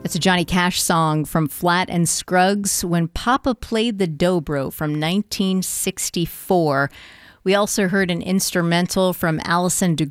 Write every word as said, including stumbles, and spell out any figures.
It's a Johnny Cash song from Flat and Scruggs, When Papa Played the Dobro from nineteen sixty-four. We also heard an instrumental from Alison de